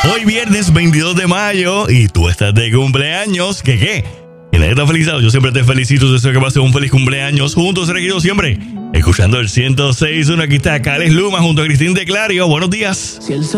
Hoy viernes 22 de mayo y tú estás de cumpleaños. ¿Qué? Y nadie está felicitado. Yo siempre te felicito. Deseo que pases un feliz cumpleaños. Juntos, seguidos siempre. Escuchando el 106.1. Aquí está Cales Luma junto a Cristín de Clario. Buenos días.